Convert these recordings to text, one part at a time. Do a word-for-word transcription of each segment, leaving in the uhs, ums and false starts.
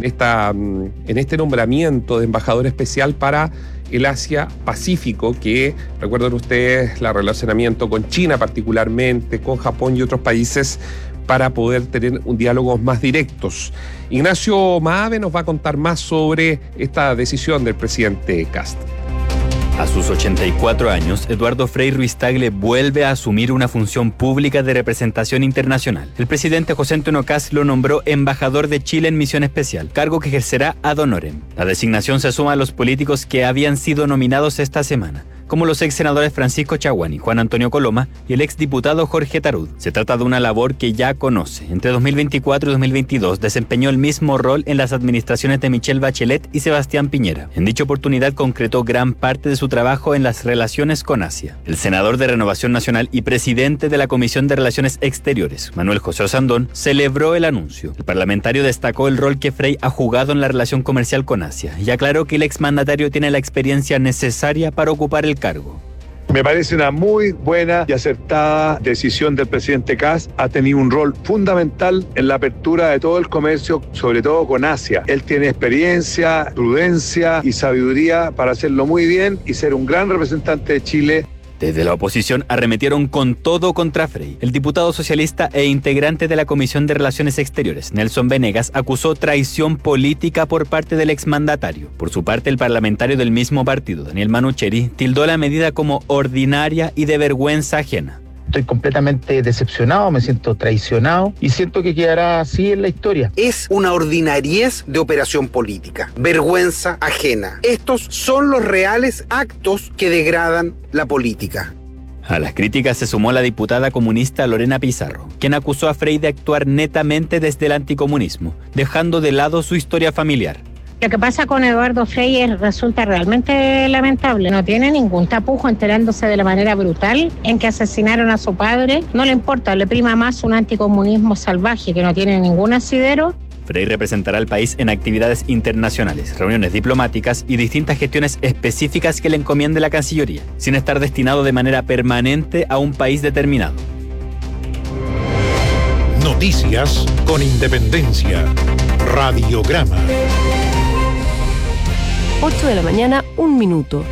esta, en este nombramiento de embajador especial para el Asia-Pacífico, que, recuerden ustedes, el relacionamiento con China particularmente, con Japón y otros países, para poder tener un diálogo más directos. Ignacio Maave nos va a contar más sobre esta decisión del presidente Kast. A sus ochenta y cuatro años, Eduardo Frei Ruiz-Tagle vuelve a asumir una función pública de representación internacional. El presidente José Antonio Kast lo nombró embajador de Chile en misión especial, cargo que ejercerá ad honorem. La designación se suma a los políticos que habían sido nominados esta semana, como los ex senadores Francisco Chaguán y Juan Antonio Coloma y el ex diputado Jorge Tarud. Se trata de una labor que ya conoce. Entre dos mil veinticuatro y dos mil veintidós desempeñó el mismo rol en las administraciones de Michelle Bachelet y Sebastián Piñera. En dicha oportunidad concretó gran parte de su trabajo en las relaciones con Asia. El senador de Renovación Nacional y presidente de la Comisión de Relaciones Exteriores, Manuel José Osandón, celebró el anuncio. El parlamentario destacó el rol que Frei ha jugado en la relación comercial con Asia y aclaró que el exmandatario tiene la experiencia necesaria para ocupar el cargo. Me parece una muy buena y acertada decisión del presidente Kast. Ha tenido un rol fundamental en la apertura de todo el comercio, sobre todo con Asia. Él tiene experiencia, prudencia y sabiduría para hacerlo muy bien y ser un gran representante de Chile. Desde la oposición arremetieron con todo contra Frei. El diputado socialista e integrante de la Comisión de Relaciones Exteriores, Nelson Venegas, acusó traición política por parte del exmandatario. Por su parte, el parlamentario del mismo partido, Daniel Manucheri, tildó la medida como ordinaria y de vergüenza ajena. Estoy completamente decepcionado, me siento traicionado y siento que quedará así en la historia. Es una ordinariez de operación política, vergüenza ajena. Estos son los reales actos que degradan la política. A las críticas se sumó la diputada comunista Lorena Pizarro, quien acusó a Frei de actuar netamente desde el anticomunismo, dejando de lado su historia familiar. Lo que pasa con Eduardo Frei resulta realmente lamentable. No tiene ningún tapujo enterándose de la manera brutal en que asesinaron a su padre. No le importa, le prima más un anticomunismo salvaje que no tiene ningún asidero. Frei representará al país en actividades internacionales, reuniones diplomáticas y distintas gestiones específicas que le encomiende la Cancillería, sin estar destinado de manera permanente a un país determinado. Noticias con independencia. Radiograma. ocho de la mañana, un minuto.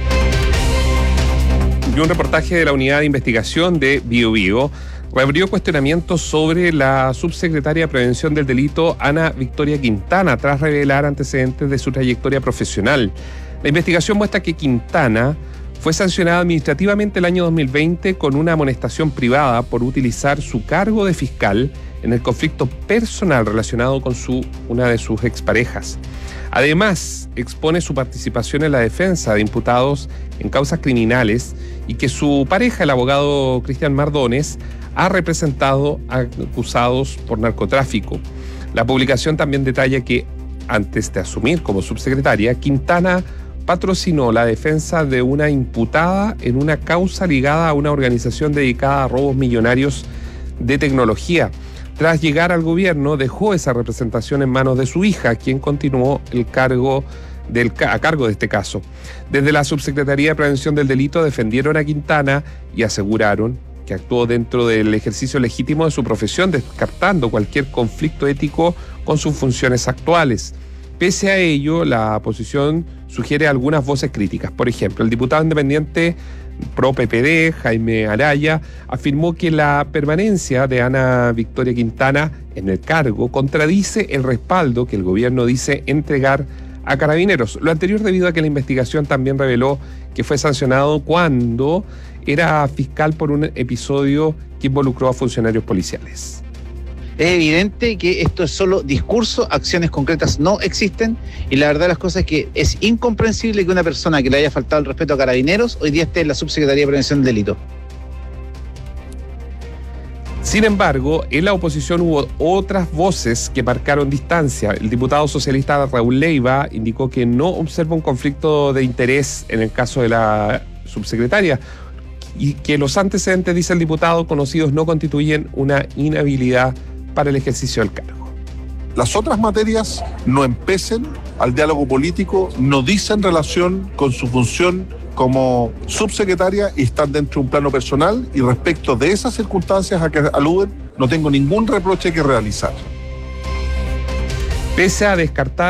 Y un reportaje de la Unidad de Investigación de Biobío reabrió cuestionamientos sobre la subsecretaria de Prevención del Delito, Ana Victoria Quintana, tras revelar antecedentes de su trayectoria profesional. La investigación muestra que Quintana fue sancionada administrativamente el año dos mil veinte con una amonestación privada por utilizar su cargo de fiscal en el conflicto personal relacionado con su, una de sus exparejas. Además, expone su participación en la defensa de imputados en causas criminales y que su pareja, el abogado Cristian Mardones, ha representado a acusados por narcotráfico. La publicación también detalla que, antes de asumir como subsecretaria, Quintana patrocinó la defensa de una imputada en una causa ligada a una organización dedicada a robos millonarios de tecnología. Tras llegar al gobierno, dejó esa representación en manos de su hija, quien continuó el cargo del, a cargo de este caso. Desde la Subsecretaría de Prevención del Delito defendieron a Quintana y aseguraron que actuó dentro del ejercicio legítimo de su profesión, descartando cualquier conflicto ético con sus funciones actuales. Pese a ello, la oposición sugiere algunas voces críticas. Por ejemplo, el diputado independiente pro P P D, Jaime Araya, afirmó que la permanencia de Ana Victoria Quintana en el cargo contradice el respaldo que el gobierno dice entregar a Carabineros. Lo anterior debido a que la investigación también reveló que fue sancionado cuando era fiscal por un episodio que involucró a funcionarios policiales. Es evidente que esto es solo discurso, acciones concretas no existen, y la verdad de las cosas es que es incomprensible que una persona que le haya faltado el respeto a Carabineros hoy día esté en la Subsecretaría de Prevención del Delito. Sin embargo, en la oposición hubo otras voces que marcaron distancia. El diputado socialista Raúl Leiva indicó que no observa un conflicto de interés en el caso de la subsecretaria y que los antecedentes, dice el diputado, conocidos no constituyen una inhabilidad para el ejercicio del cargo. Las otras materias no empecen al diálogo político, no dicen relación con su función como subsecretaria y están dentro de un plano personal, y respecto de esas circunstancias a que aluden, no tengo ningún reproche que realizar. Pese a descartar